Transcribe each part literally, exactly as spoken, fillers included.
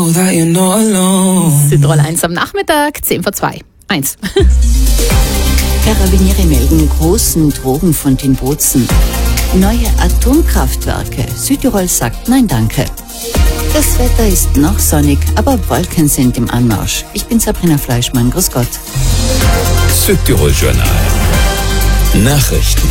Südtirol eins am Nachmittag, zehn vor zwei. eins. Karabiniere melden großen Drogenfund in Bozen. Neue Atomkraftwerke. Südtirol sagt nein danke. Das Wetter ist noch sonnig, aber Wolken sind im Anmarsch. Ich bin Sabrina Fleischmann, grüß Gott. Südtirol Journal. Nachrichten.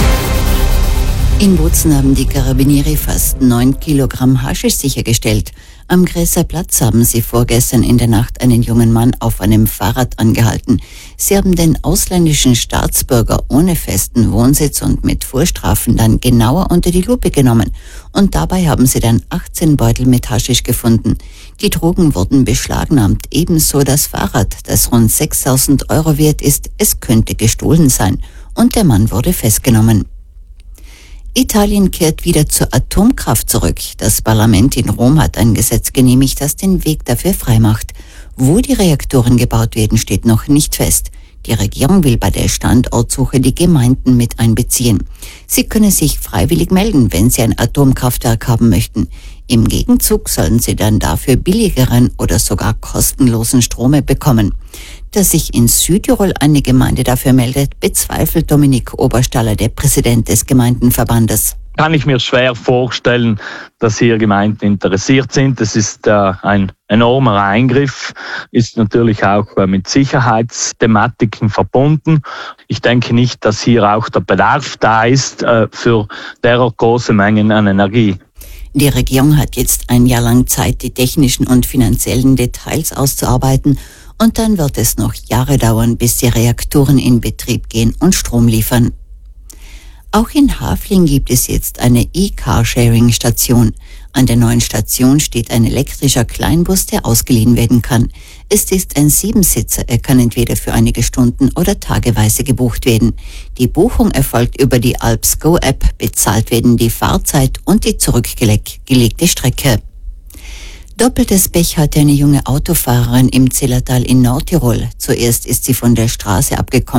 In Bozen haben die Karabiniere fast neun Kilogramm Haschisch sichergestellt. Am Gräser Platz haben sie vorgestern in der Nacht einen jungen Mann auf einem Fahrrad angehalten. Sie haben den ausländischen Staatsbürger ohne festen Wohnsitz und mit Vorstrafen dann genauer unter die Lupe genommen. Und dabei haben sie dann achtzehn Beutel mit Haschisch gefunden. Die Drogen wurden beschlagnahmt, ebenso das Fahrrad, das rund sechstausend Euro wert ist. Es könnte gestohlen sein. Und der Mann wurde festgenommen. Italien kehrt wieder zur Atomkraft zurück. Das Parlament in Rom hat ein Gesetz genehmigt, das den Weg dafür freimacht. Wo die Reaktoren gebaut werden, steht noch nicht fest. Die Regierung will bei der Standortsuche die Gemeinden mit einbeziehen. Sie können sich freiwillig melden, wenn sie ein Atomkraftwerk haben möchten. Im Gegenzug sollen sie dann dafür billigeren oder sogar kostenlosen Strom bekommen. Dass sich in Südtirol eine Gemeinde dafür meldet, bezweifelt Dominik Oberstaller, der Präsident des Gemeindenverbandes. Kann ich mir schwer vorstellen, dass hier Gemeinden interessiert sind. Das ist äh, ein enormer Eingriff, ist natürlich auch äh, mit Sicherheitsthematiken verbunden. Ich denke nicht, dass hier auch der Bedarf da ist äh, für derart große Mengen an Energie. Die Regierung hat jetzt ein Jahr lang Zeit, die technischen und finanziellen Details auszuarbeiten. Und dann wird es noch Jahre dauern, bis die Reaktoren in Betrieb gehen und Strom liefern. Auch in Hafling gibt es jetzt eine E-Carsharing-Station. An der neuen Station steht ein elektrischer Kleinbus, der ausgeliehen werden kann. Es ist ein Siebensitzer, er kann entweder für einige Stunden oder tageweise gebucht werden. Die Buchung erfolgt über die AlpsGo-App, bezahlt werden die Fahrzeit und die zurückgelegte Strecke. Doppeltes Pech hatte eine junge Autofahrerin im Zillertal in Nordtirol. Zuerst ist sie von der Straße abgekommen.